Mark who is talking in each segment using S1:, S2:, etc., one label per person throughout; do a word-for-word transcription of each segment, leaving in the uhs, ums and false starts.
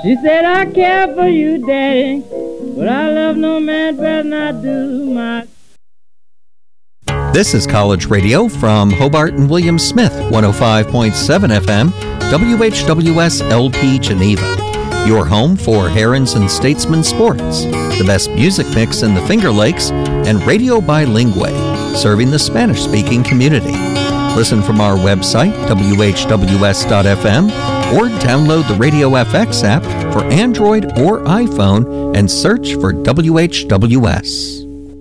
S1: She said, I care for you, Daddy, but I love no man better than I do my...
S2: This is College Radio from Hobart and William Smith, one oh five point seven F M, W H W S L P Geneva. Your home for Herons and Statesman sports, the best music mix in the Finger Lakes, and Radio Bilingue, serving the Spanish-speaking community. Listen from our website, W H W S dot F M, or download the Radio F X app for Android or iPhone and search for W H W S.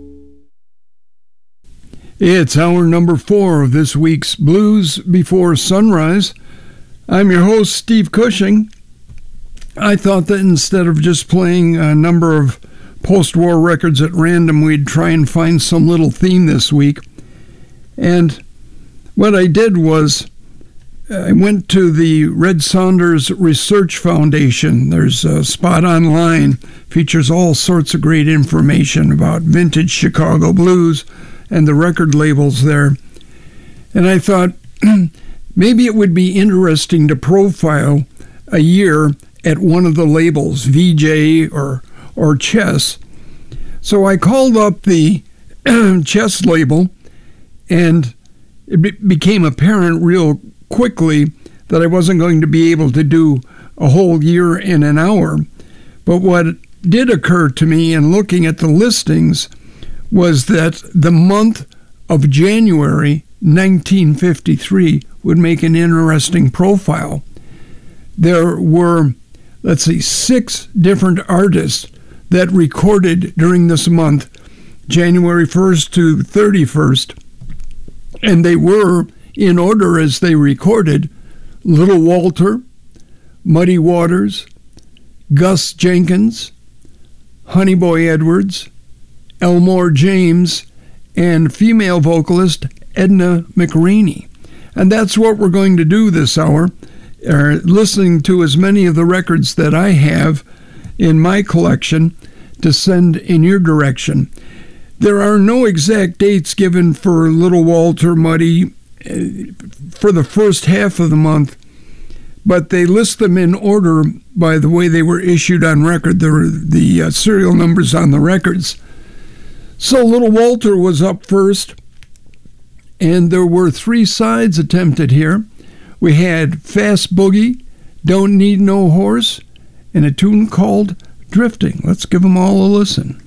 S3: It's hour number four of this week's Blues Before Sunrise. I'm your host, Steve Cushing. I thought that instead of just playing a number of post-war records at random, we'd try and find some little theme this week. And what I did was I went to the Red Saunders Research Foundation. There's a spot online, features all sorts of great information about vintage Chicago blues and the record labels there. And I thought maybe it would be interesting to profile a year at one of the labels, V J or or Chess. So I called up the Chess label, and it be- became apparent real quickly that I wasn't going to be able to do a whole year in an hour. But what did occur to me in looking at the listings was that the month of January nineteen fifty-three would make an interesting profile. There were, let's see, six different artists that recorded during this month, January first to thirty-first, and they were, in order as they recorded, Little Walter, Muddy Waters, Gus Jenkins, Honey Boy Edwards, Elmore James, and female vocalist Edna McRaney. And that's what we're going to do this hour, uh, listening to as many of the records that I have in my collection to send in your direction. There are no exact dates given for Little Walter, Muddy, uh, for the first half of the month, but they list them in order by the way they were issued on record, the, the uh, serial numbers on the records. So Little Walter was up first, and there were three sides attempted here. We had Fast Boogie, Don't Need No Horse, and a tune called Drifting. Let's give them all a listen.